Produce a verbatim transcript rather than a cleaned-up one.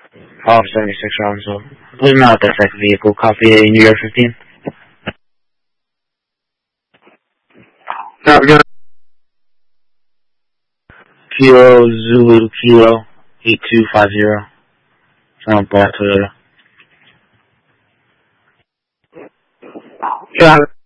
All seventy-six rounds, so leave me out that second vehicle. Copy a New York fifteen. Copy. Kilo Zulu Kilo eight two five zero. From Black Toyota. Yeah.